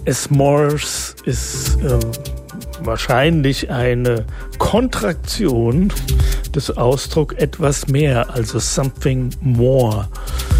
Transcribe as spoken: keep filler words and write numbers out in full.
S'mores ist äh, wahrscheinlich eine Kontraktion des Ausdrucks etwas mehr, also something more.